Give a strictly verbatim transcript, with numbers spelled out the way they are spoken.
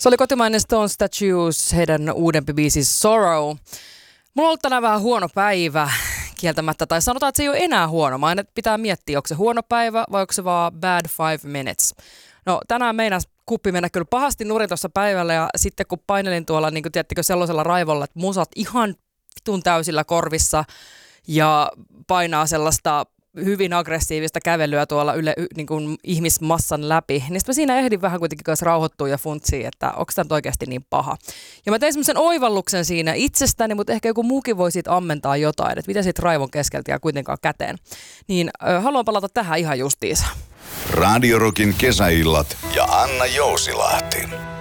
Se oli kotimainen Stone Statues, heidän uudempi biisi Sorrow. Mulla on ollut tänään vähän huono päivä kieltämättä, tai sanotaan, että se ei ole enää huono. Mä aina pitää miettiä, onko se huono päivä vai onko se vaan bad five minutes. No tänään meinas kuppi mennä kyllä pahasti nurin tuossa päivällä ja sitten kun painelin tuolla niin kuin tiedättekö sellaisella raivolla, että musat ihan vitun täysillä korvissa ja painaa sellaista hyvin aggressiivista kävelyä tuolla yle, niin kuin ihmismassan läpi, niin sitten mä siinä ehdin vähän kuitenkin kanssa rauhoittua ja funtsia, että onko tämä oikeasti niin paha. Ja mä tein semmoisen oivalluksen siinä itsestäni, mutta ehkä joku muukin voi siitä ammentaa jotain, että mitä siitä raivon keskeltä ja kuitenkaan käteen. Niin äh, haluan palata tähän ihan justiinsa. Radio Rockin kesäillat ja Anna Jousilahti.